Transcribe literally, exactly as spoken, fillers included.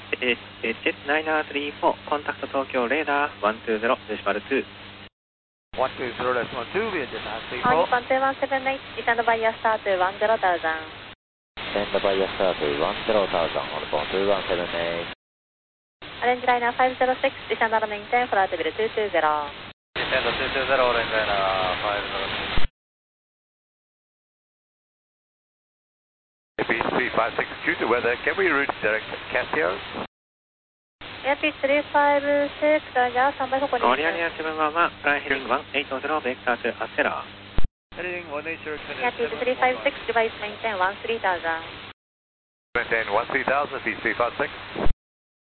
えー、えー、ジェットナインナースリーフォー、コンタクト東京レーダーワンツーゼロデシマルツー。 ワンツーゼロデシマルツー、ビアジェットナインスリーフォー。 はい、ワンツーワンセブンエイト、ディサンドバイヤースタートワンゼロタウザン。 Stand by your start to one zero thousand on the phone two one seven eight. アレンジライナーファイブゼロシックス、ディサンドメインテン、フライトビルツーツーゼロ。 Descend two two zero, orange liner five zero six. A P three five six, due to weather, can we route direct Castios? エアピースリーファイブシックス、じゃあさんばい方向に。 オリアニアセブンワンワン、フライヘリングワンエイトゼロ、ベクターツアステラー。 Heading one eight zero, エアピースリーファイブシックス、デバイスメインテンワンスリータウザン。 maintain one three thousand, P three five six.